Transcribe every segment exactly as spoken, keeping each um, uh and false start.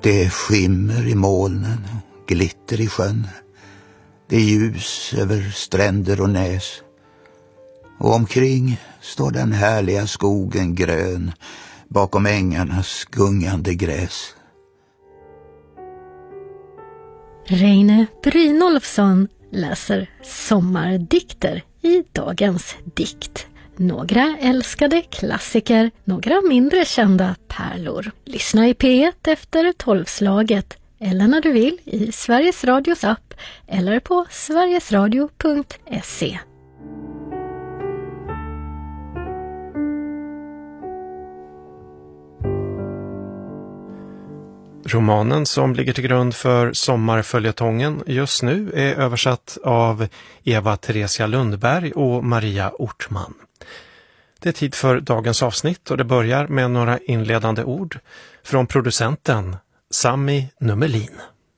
Det är skimmer i molnen, glitter i sjön. Det är ljus över stränder och näs. Och omkring står den härliga skogen grön bakom ängarnas gungande gräs. Reine Brynolfsson läser sommardikter i dagens dikt. Några älskade klassiker, några mindre kända pärlor. Lyssna i P ett efter tolvslaget eller när du vill i Sveriges Radios app eller på sverigesradio punkt se. Romanen som ligger till grund för sommarföljetongen just nu är översatt av Eva Theresia Lundberg och Maria Ortman. Det är tid för dagens avsnitt och det börjar med några inledande ord från producenten Sami Nummelin.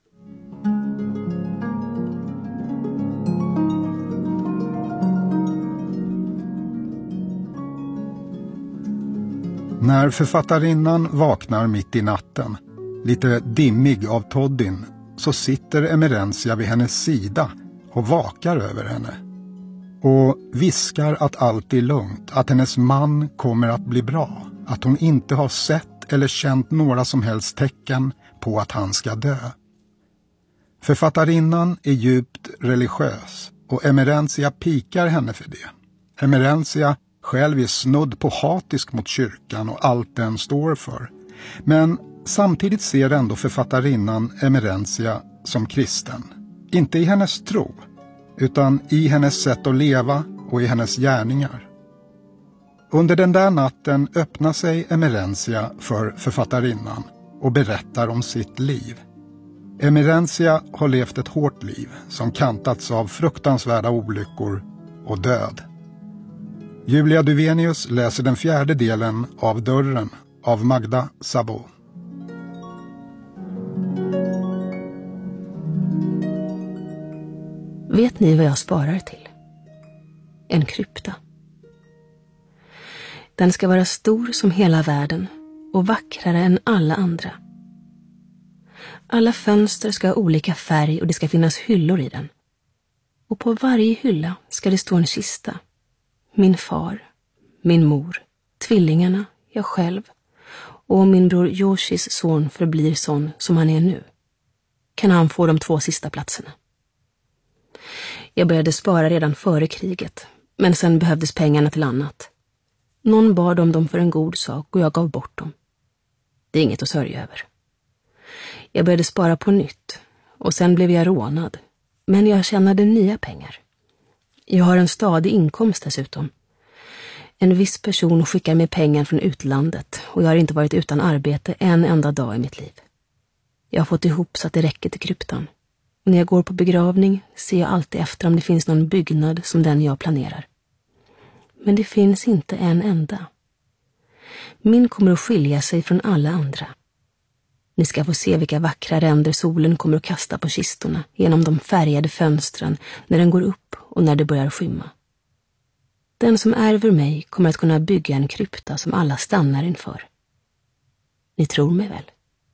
När författarinnan vaknar mitt i natten, lite dimmig av Toddin, så sitter Emerentia vid hennes sida och vakar över henne. Och viskar att allt är lugnt, att hennes man kommer att bli bra, att hon inte har sett eller känt några som helst tecken på att han ska dö. Författarinnan är djupt religiös och Emerentia pikar henne för det. Emerentia själv är snudd på hatisk mot kyrkan och allt den står för. Men samtidigt ser ändå författarinnan Emerentia som kristen. Inte i hennes tro, utan i hennes sätt att leva och i hennes gärningar. Under den där natten öppnar sig Emerentia för författarinnan och berättar om sitt liv. Emerentia har levt ett hårt liv som kantats av fruktansvärda olyckor och död. Julia Duvenius läser den fjärde delen av Dörren av Magda Sabo. Vet ni vad jag sparar till? En krypta. Den ska vara stor som hela världen och vackrare än alla andra. Alla fönster ska ha olika färg och det ska finnas hyllor i den. Och på varje hylla ska det stå en kista. Min far, min mor, tvillingarna, jag själv och om min bror Yoshis son förblir sån som han är nu. Kan han få de två sista platserna? Jag började spara redan före kriget, men sen behövdes pengarna till annat. Någon bad om dem för en god sak och jag gav bort dem. Det är inget att sörja över. Jag började spara på nytt och sen blev jag rånad, men jag tjänade nya pengar. Jag har en stadig inkomst dessutom. En viss person skickar mig pengar från utlandet och jag har inte varit utan arbete en enda dag i mitt liv. Jag har fått ihop så att det räcker till kryptan. Och när jag går på begravning ser jag alltid efter om det finns någon byggnad som den jag planerar. Men det finns inte en enda. Min kommer att skilja sig från alla andra. Ni ska få se vilka vackra ränder solen kommer att kasta på kistorna genom de färgade fönstren när den går upp och när det börjar skymma. Den som ärver mig kommer att kunna bygga en krypta som alla stannar inför. Ni tror mig väl?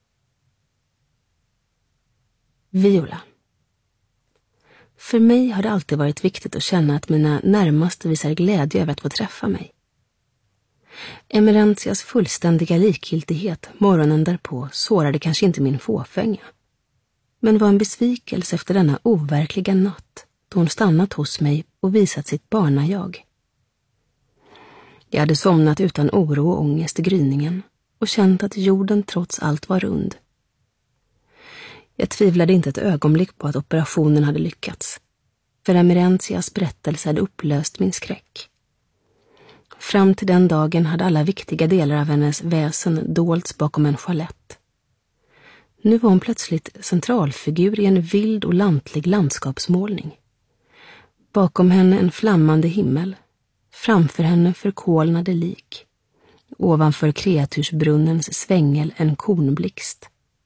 Viola. För mig har det alltid varit viktigt att känna att mina närmaste visar glädje över att få träffa mig. Emerentias fullständiga likgiltighet morgonen därpå sårade kanske inte min fåfänga, men var en besvikelse efter denna overkliga natt då hon stannat hos mig och visat sitt barnajag. Jag hade somnat utan oro och ångest i gryningen och känt att jorden trots allt var rund. Jag tvivlade inte ett ögonblick på att operationen hade lyckats, för Emerentias berättelse hade upplöst min skräck. Fram till den dagen hade alla viktiga delar av hennes väsen dolts bakom en chalett. Nu var hon plötsligt centralfigur i en vild och lantlig landskapsmålning. Bakom henne en flammande himmel, framför henne förkolnade lik. Ovanför kreatursbrunnens svängel en kornblixt.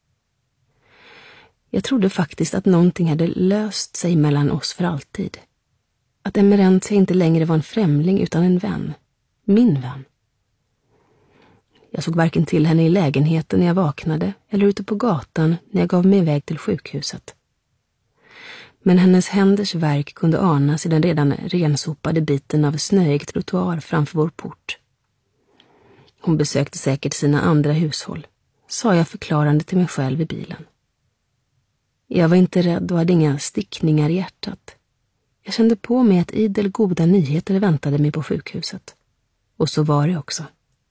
Jag trodde faktiskt att någonting hade löst sig mellan oss för alltid. Att Emerentia inte längre var en främling utan en vän. Min vän. Jag såg varken till henne i lägenheten när jag vaknade eller ute på gatan när jag gav mig iväg till sjukhuset. Men hennes händers verk kunde anas i den redan rensopade biten av snöig trottoar framför vår port. Hon besökte säkert sina andra hushåll, sa jag förklarande till mig själv i bilen. Jag var inte rädd och hade inga stickningar i hjärtat. Jag kände på mig att idel goda nyheter väntade mig på sjukhuset. Och så var det också.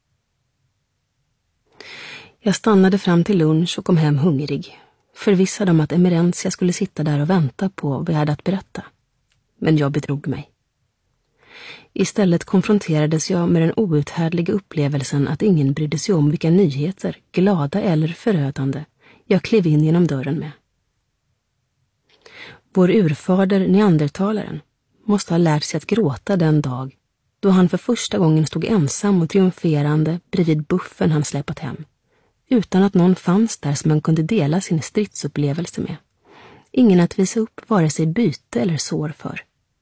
Jag stannade fram till lunch och kom hem hungrig, förvissad om att Emerentia skulle sitta där och vänta på vad jag hade att berätta. Men jag bedrog mig. Istället konfronterades jag med den outhärdliga upplevelsen att ingen brydde sig om vilka nyheter, glada eller förödande, jag klev in genom dörren med. Vår urfader, neandertalaren, måste ha lärt sig att gråta den dag då han för första gången stod ensam och triumferande bredvid buffen han släpat hem, utan att någon fanns där som han kunde dela sin stridsupplevelse med. Ingen att visa upp vare sig byte eller sår för.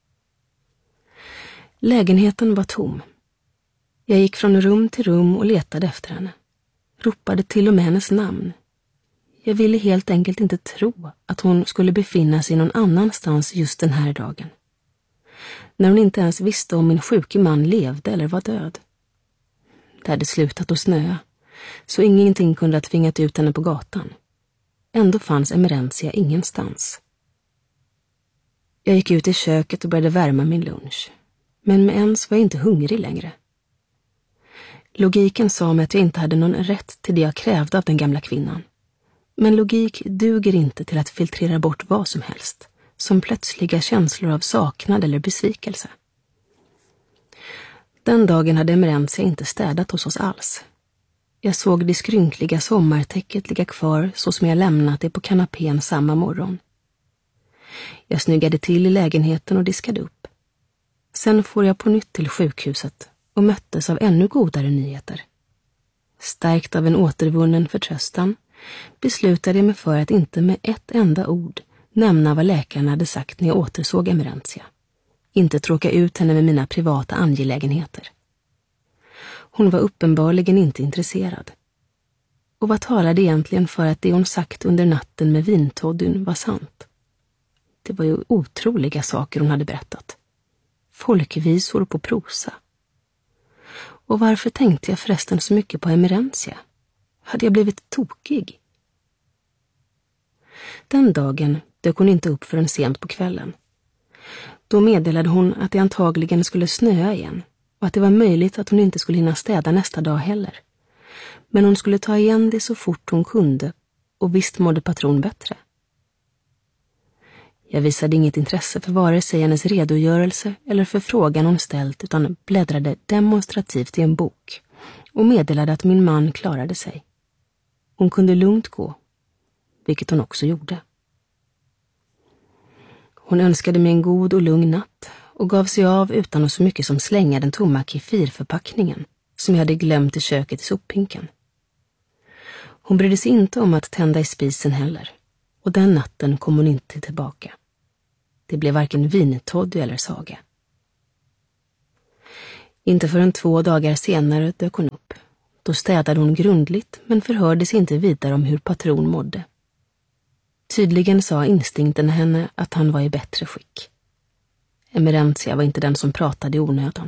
Lägenheten var tom. Jag gick från rum till rum och letade efter henne. Ropade till och med hennes namn. Jag ville helt enkelt inte tro att hon skulle befinna sig någon annanstans just den här dagen. När hon inte ens visste om min sjuke man levde eller var död. Det hade slutat att snöa, så ingenting kunde ha tvingat ut henne på gatan. Ändå fanns Emerentia ingenstans. Jag gick ut i köket och började värma min lunch. Men med ens var jag inte hungrig längre. Logiken sa mig att jag inte hade någon rätt till det jag krävde av den gamla kvinnan. Men logik duger inte till att filtrera bort vad som helst, som plötsliga känslor av saknad eller besvikelse. Den dagen hade Emerentia inte städat hos oss alls. Jag såg det skrynkliga sommartäcket ligga kvar så som jag lämnat det på kanapén samma morgon. Jag snyggade till i lägenheten och diskade upp. Sen får jag på nytt till sjukhuset och möttes av ännu godare nyheter. Stärkt av en återvunnen förtröstan beslutade jag mig för att inte med ett enda ord nämna vad läkaren hade sagt när jag återsåg Emerentia. Inte tråka ut henne med mina privata angelägenheter. Hon var uppenbarligen inte intresserad. Och vad talade egentligen för att det hon sagt under natten med vintoddyn var sant? Det var ju otroliga saker hon hade berättat. Folkvisor på prosa. Och varför tänkte jag förresten så mycket på Emerentia? Hade jag blivit tokig? Den dagen dök hon inte upp förrän sent på kvällen. Då meddelade hon att det antagligen skulle snöa igen och att det var möjligt att hon inte skulle hinna städa nästa dag heller. Men hon skulle ta igen det så fort hon kunde, och visst mådde patron bättre. Jag visade inget intresse för vare sig hennes redogörelse eller för frågan hon ställt, utan bläddrade demonstrativt i en bok och meddelade att min man klarade sig. Hon kunde lugnt gå, vilket hon också gjorde. Hon önskade mig en god och lugn natt och gav sig av utan att så mycket som slänga den tomma kefirförpackningen som jag hade glömt i köket i soppinken. Hon brydde sig inte om att tända i spisen heller, och den natten kom hon inte tillbaka. Det blev varken vintoddy eller saga. Inte förrän två dagar senare dök hon upp. Då städade hon grundligt men förhörde sig inte vidare om hur patron mådde. Tydligen sa instinkten henne att han var i bättre skick. Emerentia var inte den som pratade i onödan.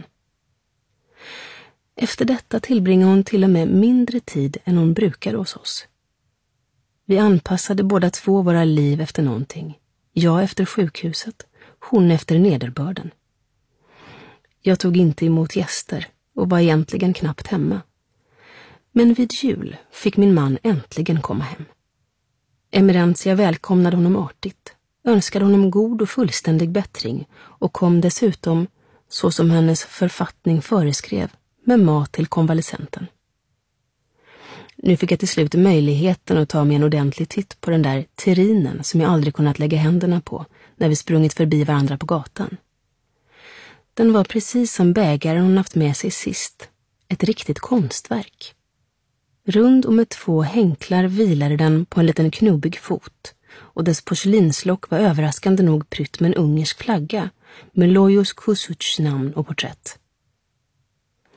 Efter detta tillbringade hon till och med mindre tid än hon brukade hos oss. Vi anpassade båda två våra liv efter någonting. Jag efter sjukhuset, hon efter nederbörden. Jag tog inte emot gäster och var egentligen knappt hemma. Men vid jul fick min man äntligen komma hem. Emerentia välkomnade honom artigt, önskade honom god och fullständig bättring och kom dessutom, så som hennes författning föreskrev, med mat till konvalescenten. Nu fick jag till slut möjligheten att ta mig en ordentlig titt på den där terrinen som jag aldrig kunnat lägga händerna på när vi sprungit förbi varandra på gatan. Den var precis som bägaren hon haft med sig sist, ett riktigt konstverk. Rund och med två hänklar vilade den på en liten knubbig fot, och dess porslinslock var överraskande nog prytt med en ungersk flagga med Lojos Kusucs namn och porträtt.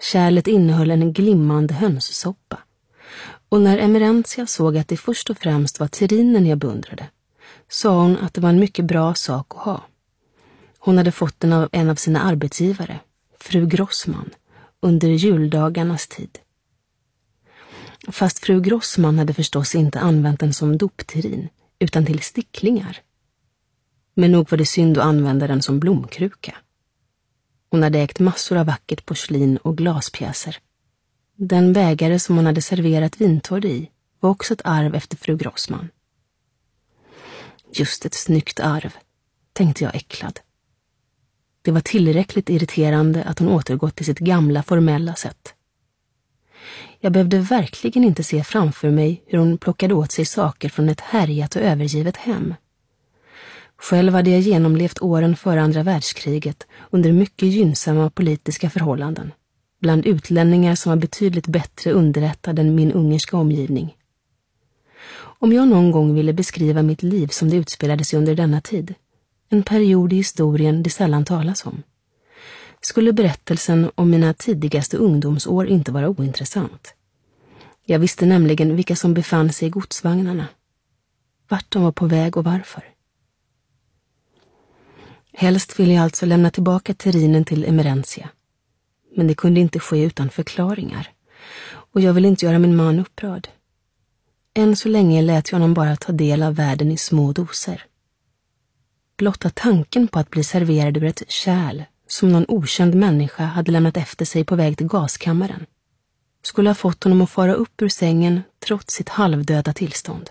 Kärlet innehöll en glimmande hönssoppa. Och när Emerentia såg att det först och främst var terrinen jag beundrade, sa hon att det var en mycket bra sak att ha. Hon hade fått den av en av sina arbetsgivare, fru Grossman, under juldagarnas tid. Fast fru Grossman hade förstås inte använt den som dopterrin, utan till sticklingar. Men nog var det synd att använda den som blomkruka. Hon hade ägt massor av vackert porslin och glaspjäser. Den bägare som hon hade serverat vintorr i var också ett arv efter fru Grossman. Just ett snyggt arv, tänkte jag äcklad. Det var tillräckligt irriterande att hon återgått till sitt gamla formella sätt. Jag behövde verkligen inte se framför mig hur hon plockade åt sig saker från ett härjat och övergivet hem. Själv hade jag genomlevt åren före andra världskriget under mycket gynnsamma politiska förhållanden, bland utlänningar som var betydligt bättre underrättade än min ungerska omgivning. Om jag någon gång ville beskriva mitt liv som det utspelade sig under denna tid, en period i historien det sällan talas om, skulle berättelsen om mina tidigaste ungdomsår inte vara ointressant. Jag visste nämligen vilka som befann sig i godsvagnarna, vart de var på väg och varför. Helst ville jag alltså lämna tillbaka terrinen till Emerentia, men det kunde inte ske utan förklaringar, och jag ville inte göra min man upprörd. Än så länge lät jag honom bara ta del av världen i små doser. Blotta tanken på att bli serverad ur ett kärl som någon okänd människa hade lämnat efter sig på väg till gaskammaren skulle ha fått honom att fara upp ur sängen trots sitt halvdöda tillstånd.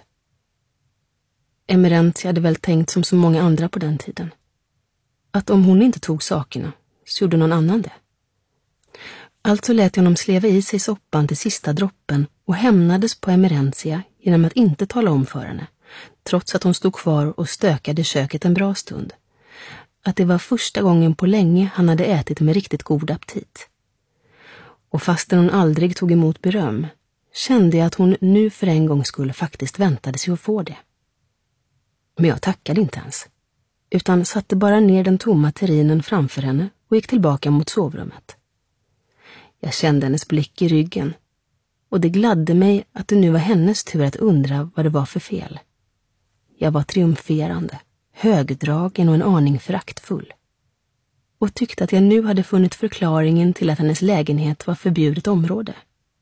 Emerentia hade väl tänkt som så många andra på den tiden, att om hon inte tog sakerna så gjorde någon annan det. Alltså lät jag honom sleva i sig soppan till sista droppen och hämnades på Emerentia genom att inte tala om för henne, trots att hon stod kvar och stökade i köket en bra stund, att det var första gången på länge han hade ätit med riktigt god aptit. Och fastän hon aldrig tog emot beröm, kände jag att hon nu för en gång skulle faktiskt väntade sig att få det. Men jag tackade inte ens, utan satte bara ner den tomma terrinen framför henne och gick tillbaka mot sovrummet. Jag kände hennes blick i ryggen, och det gladde mig att det nu var hennes tur att undra vad det var för fel. Jag var triumferande, högdragen och en aning föraktfull, och tyckte att jag nu hade funnit förklaringen till att hennes lägenhet var förbjudet område.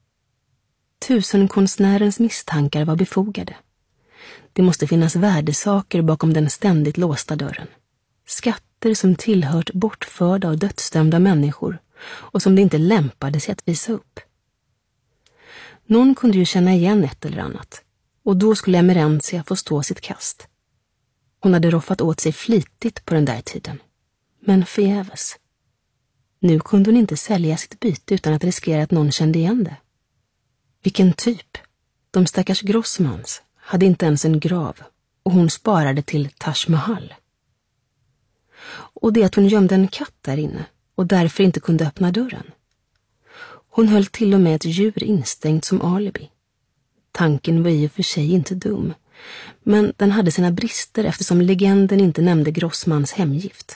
Tusenkonstnärens misstankar var befogade. Det måste finnas värdesaker bakom den ständigt låsta dörren. Skatter som tillhört bortförda och dödsdömda människor och som det inte lämpade sig att visa upp. Någon kunde ju känna igen ett eller annat, och då skulle Emerentia få stå sitt kast. Hon hade roffat åt sig flitigt på den där tiden, men förgäves. Nu kunde hon inte sälja sitt byte utan att riskera att någon kände igen det. Vilken typ! De stackars Grossmans hade inte ens en grav, och hon sparade till Taj Mahal. Och det att hon gömde en katt där inne och därför inte kunde öppna dörren. Hon höll till och med ett djur instängt som alibi. Tanken var i och för sig inte dum, men den hade sina brister eftersom legenden inte nämnde Grossmans hemgift.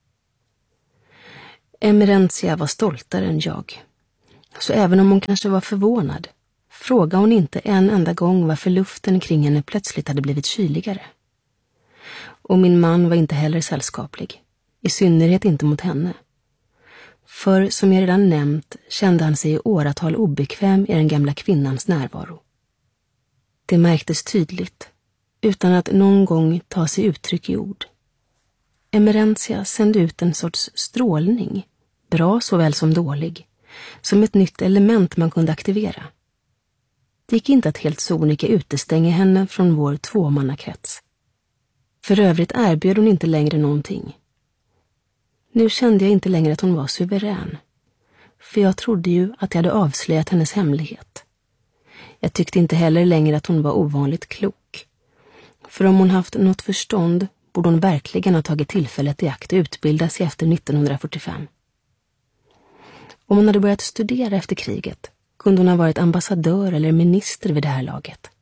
Emerentia var stoltare än jag, så även om hon kanske var förvånad frågade hon inte en enda gång varför luften kring henne plötsligt hade blivit kyligare. Och min man var inte heller sällskaplig, i synnerhet inte mot henne. För som jag redan nämnt kände han sig i åratal obekväm i den gamla kvinnans närvaro. Det märktes tydligt, utan att någon gång ta sig uttryck i ord. Emerentia sände ut en sorts strålning, bra såväl som dålig, som ett nytt element man kunde aktivera. Det gick inte att helt sonika utestänga henne från vår tvåmannakrets. För övrigt erbjöd hon inte längre någonting. Nu kände jag inte längre att hon var suverän, för jag trodde ju att jag hade avslöjat hennes hemlighet. Jag tyckte inte heller längre att hon var ovanligt klok, för om hon haft något förstånd borde hon verkligen ha tagit tillfället i akt att utbilda sig efter nittonhundrafyrtiofem. Om hon hade börjat studera efter kriget kunde hon ha varit ambassadör eller minister vid det här laget.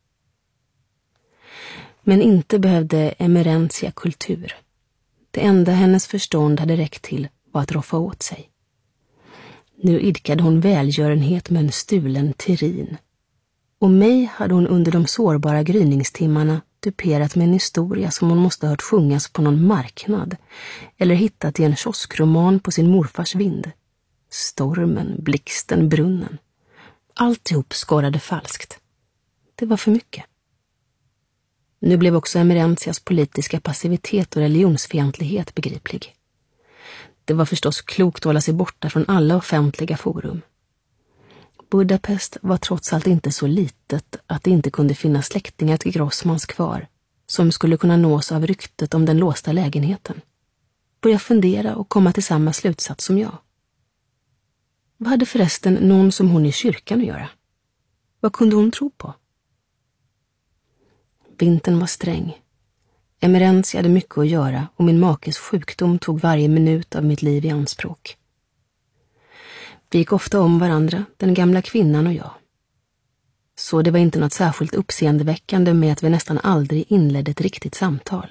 Men inte behövde Emerentia kultur. Det enda hennes förstånd hade räckt till var att roffa åt sig. Nu idkade hon välgörenhet med en stulen terrin. Och mig hade hon under de sårbara gryningstimmarna duperat med en historia som hon måste ha hört sjungas på någon marknad eller hittat i en kioskroman på sin morfars vind. Stormen, blixten, brunnen. Alltihop skorrade falskt. Det var för mycket. Nu blev också Emerentias politiska passivitet och religionsfientlighet begriplig. Det var förstås klokt att hålla sig borta från alla offentliga forum. Budapest var trots allt inte så litet att det inte kunde finnas släktingar till Grossmans kvar som skulle kunna nås av ryktet om den låsta lägenheten. Börja fundera och komma till samma slutsats som jag. Vad hade förresten någon som hon i kyrkan att göra? Vad kunde hon tro på? Vintern var sträng. Emerentia hade mycket att göra och min makes sjukdom tog varje minut av mitt liv i anspråk. Vi gick ofta om varandra, den gamla kvinnan och jag. Så det var inte något särskilt uppseendeväckande med att vi nästan aldrig inledde ett riktigt samtal.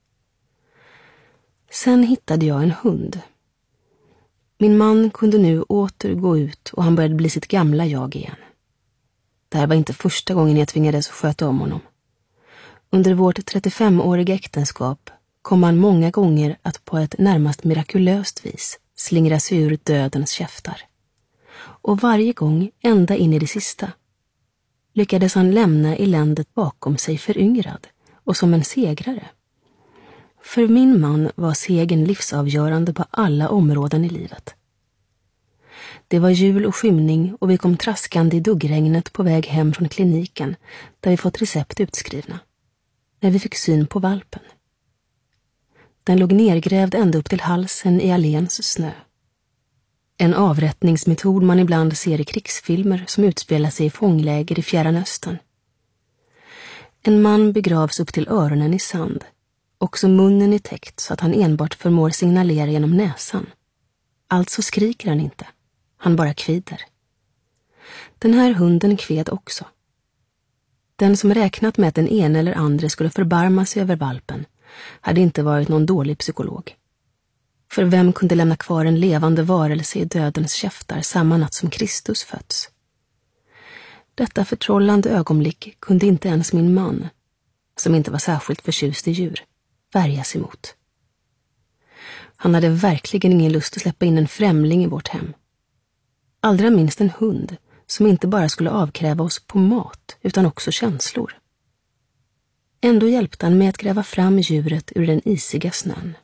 Sen hittade jag en hund. Min man kunde nu åter gå ut och han började bli sitt gamla jag igen. Det här var inte första gången jag tvingades sköta om honom. Under vårt trettiofemåriga äktenskap kom han många gånger att på ett närmast mirakulöst vis slingra sig ur dödens käftar. Och varje gång, ända in i det sista, lyckades han lämna eländet bakom sig föryngrad och som en segrare. För min man var segern livsavgörande på alla områden i livet. Det var jul och skymning och vi kom traskande i duggregnet på väg hem från kliniken där vi fått recept utskrivna. När vi fick syn på valpen. Den låg nergrävd ända upp till halsen i alléns snö. En avrättningsmetod man ibland ser i krigsfilmer som utspelar sig i fångläger i Fjärran Östern. En man begravs upp till öronen i sand. Också munnen är täckt så att han enbart förmår signalera genom näsan. Alltså skriker han inte. Han bara kvider. Den här hunden kved också. Den som räknat med att den ena eller andra skulle förbarma sig över valpen hade inte varit någon dålig psykolog. För vem kunde lämna kvar en levande varelse i dödens käftar samma natt som Kristus fötts? Detta förtrollande ögonblick kunde inte ens min man, som inte var särskilt förtjust i djur, värja sig emot. Han hade verkligen ingen lust att släppa in en främling i vårt hem. Allra minst en hund som inte bara skulle avkräva oss på mat utan också känslor. Ändå hjälpte han med att gräva fram djuret ur den isiga snön.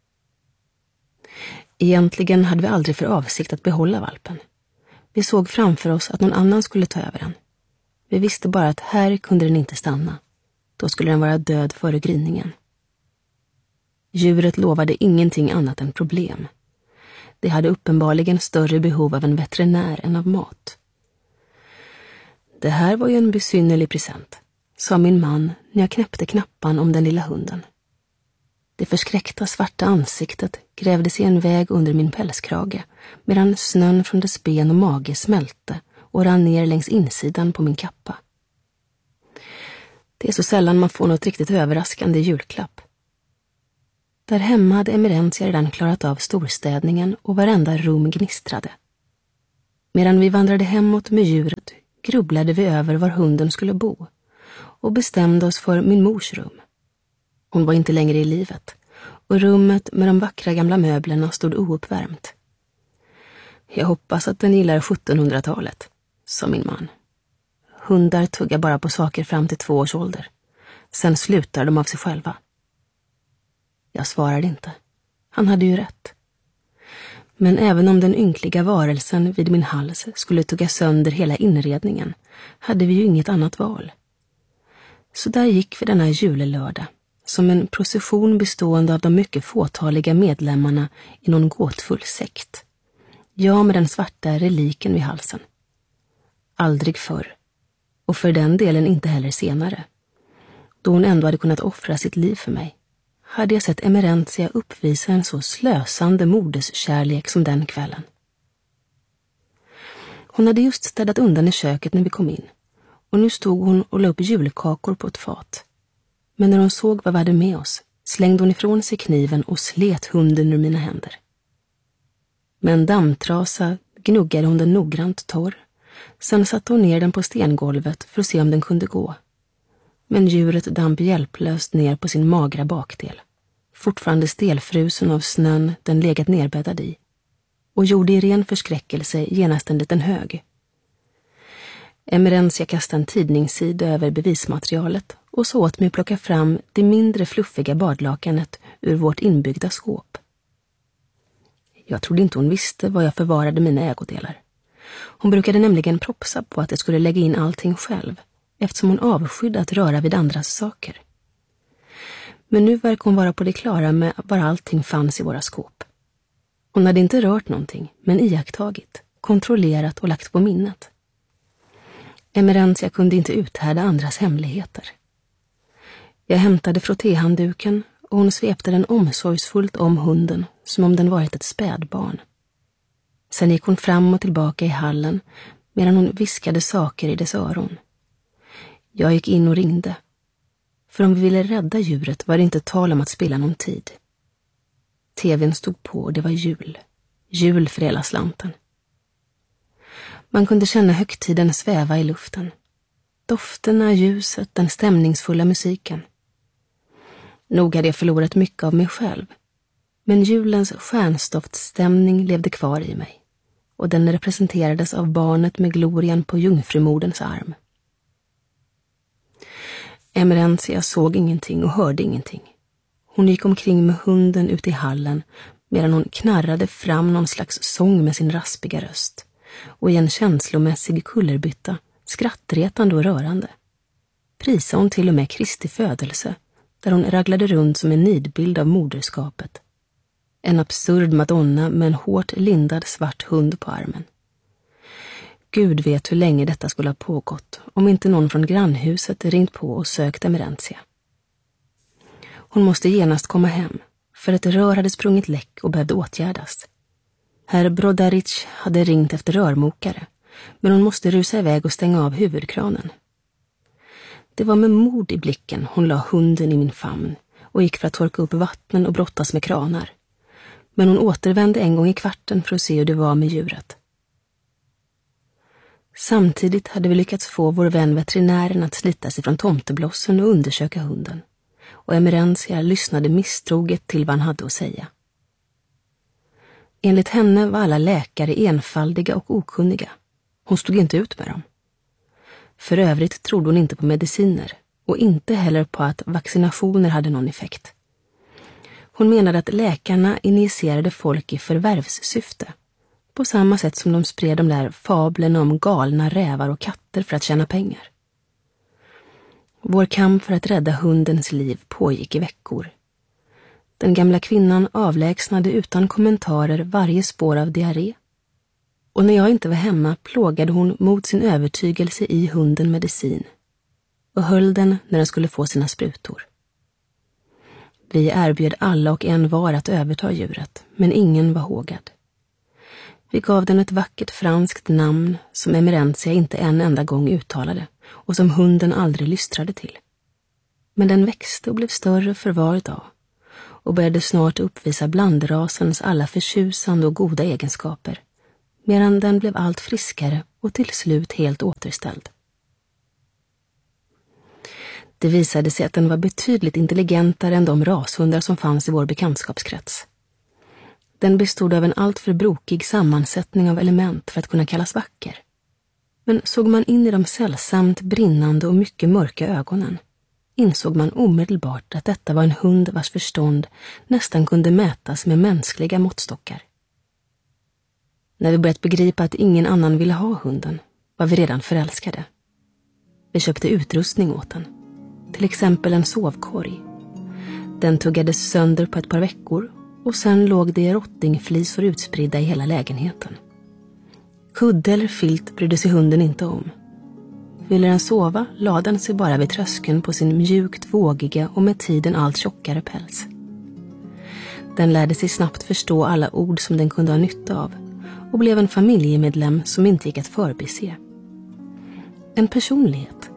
Egentligen hade vi aldrig för avsikt att behålla valpen. Vi såg framför oss att någon annan skulle ta över den. Vi visste bara att här kunde den inte stanna. Då skulle den vara död före gryningen. Djuret lovade ingenting annat än problem. Det hade uppenbarligen större behov av en veterinär än av mat. Det här var ju en besynnerlig present, sa min man när jag knäppte knappan om den lilla hunden. Det förskräckta svarta ansiktet grävde sig en väg under min pälskrage medan snön från dess ben och mage smälte och rann ner längs insidan på min kappa. Det är så sällan man får något riktigt överraskande julklapp. Där hemma hade Emerentia redan klarat av storstädningen och varenda rum gnistrade. Medan vi vandrade hemåt med djuret grubblade vi över var hunden skulle bo och bestämde oss för min mors rum. Hon var inte längre i livet och rummet med de vackra gamla möblerna stod ouppvärmt. Jag hoppas att den gillar sjuttonhundratalet, sa min man. Hundar tuggar bara på saker fram till två års ålder. Sen slutar de av sig själva. Jag svarade inte. Han hade ju rätt. Men även om den ynkliga varelsen vid min hals skulle tugga sönder hela inredningen hade vi ju inget annat val. Så där gick vi denna julelördag, som en procession bestående av de mycket fåtaliga medlemmarna i någon gåtfull sekt. Jag med den svarta reliken vid halsen. Aldrig förr, och för den delen inte heller senare, då hon ändå hade kunnat offra sitt liv för mig, hade jag sett Emerentia uppvisa en så slösande moderskärlek som den kvällen. Hon hade just städat undan i köket när vi kom in, och nu stod hon och la upp julkakor på ett fat. Men när hon såg vad vi hade med oss slängde hon ifrån sig kniven och slet hunden ur mina händer. Med en dammtrasa gnuggade hon den noggrant torr. Sen satte hon ner den på stengolvet för att se om den kunde gå. Men djuret damp hjälplöst ner på sin magra bakdel, fortfarande stelfrusen av snön den legat nerbäddad i, och gjorde i ren förskräckelse genast en liten hög. Emerentia kastade en tidningssida över bevismaterialet och så åt mig plocka fram det mindre fluffiga badlakanet ur vårt inbyggda skåp. Jag trodde inte hon visste var jag förvarade mina ägodelar. Hon brukade nämligen propsa på att jag skulle lägga in allting själv, eftersom hon avskydde att röra vid andras saker. Men nu verkar hon vara på det klara med var allting fanns i våra skåp. Hon hade inte rört någonting, men iakttagit, kontrollerat och lagt på minnet. Emerentia kunde inte uthärda andras hemligheter. Jag hämtade frottéhandduken och hon svepte den omsorgsfullt om hunden som om den varit ett spädbarn. Sen gick hon fram och tillbaka i hallen medan hon viskade saker i dess öron. Jag gick in och ringde. För om vi ville rädda djuret var det inte tal om att spilla någon tid. Tvn stod på och det var jul. Jul för hela slanten. Man kunde känna högtiden sväva i luften. Dofterna, ljuset, den stämningsfulla musiken. Nog hade jag förlorat mycket av mig själv. Men julens stjärnstoftsstämning levde kvar i mig. Och den representerades av barnet med glorian på jungfrumoderns arm. Emerentia såg ingenting och hörde ingenting. Hon gick omkring med hunden ute i hallen medan hon knarrade fram någon slags sång med sin raspiga röst. Och i en känslomässig kullerbytta, skrattretande och rörande. Prisade hon till och med Kristi födelse, där hon raglade runt som en nidbild av moderskapet. En absurd madonna med en hårt lindad svart hund på armen. Gud vet hur länge detta skulle ha pågått, om inte någon från grannhuset ringt på och sökt Emerentia. Hon måste genast komma hem, för ett rör hade sprungit läck och behövde åtgärdas. Herr Brodaric hade ringt efter rörmokare, men hon måste rusa iväg och stänga av huvudkranen. Det var med mod i blicken hon la hunden i min famn och gick för att torka upp vattnen och brottas med kranar. Men hon återvände en gång i kvarten för att se hur det var med djuret. Samtidigt hade vi lyckats få vår vän veterinären att slita sig från tomteblossen och undersöka hunden. Och Emerentia lyssnade misstroget till vad han hade att säga. Enligt henne var alla läkare enfaldiga och okunniga. Hon stod inte ut med dem. För övrigt trodde hon inte på mediciner och inte heller på att vaccinationer hade någon effekt. Hon menade att läkarna injicerade folk i förvärvssyfte, på samma sätt som de spred de där fablerna om galna rävar och katter för att tjäna pengar. Vår kamp för att rädda hundens liv pågick i veckor. Den gamla kvinnan avlägsnade utan kommentarer varje spår av diarré. Och när jag inte var hemma plågade hon mot sin övertygelse i hunden medicin och höll den när den skulle få sina sprutor. Vi erbjöd alla och en var att överta djuret, men ingen var hågad. Vi gav den ett vackert franskt namn som Emerentia inte en enda gång uttalade och som hunden aldrig lystrade till. Men den växte och blev större för var dag och började snart uppvisa blandrasens alla förtjusande och goda egenskaper, medan den blev allt friskare och till slut helt återställd. Det visade sig att den var betydligt intelligentare än de rashundar som fanns i vår bekantskapskrets. Den bestod av en alltför brokig sammansättning av element för att kunna kallas vacker. Men såg man in i de sällsamt brinnande och mycket mörka ögonen, insåg man omedelbart att detta var en hund vars förstånd nästan kunde mätas med mänskliga måttstockar. När vi börjat begripa att ingen annan ville ha hunden var vi redan förälskade. Vi köpte utrustning åt den, till exempel en sovkorg. Den tuggades sönder på ett par veckor och sen låg det rottingflisor utspridda i hela lägenheten. Kudde eller filt brydde sig hunden inte om. Ville den sova lade den sig bara vid tröskeln på sin mjukt vågiga och med tiden allt tjockare päls. Den lärde sig snabbt förstå alla ord som den kunde ha nytta av och blev en familjemedlem som inte gick att förbise. En personlighet